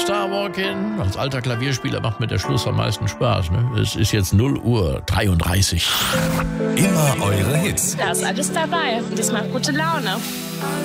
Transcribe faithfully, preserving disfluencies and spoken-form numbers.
Star Walking. Als alter Klavierspieler macht mir der Schluss am meisten Spaß. Ne? Es ist jetzt null Uhr dreiunddreißig. Immer eure Hits. Da ist alles dabei und das macht gute Laune.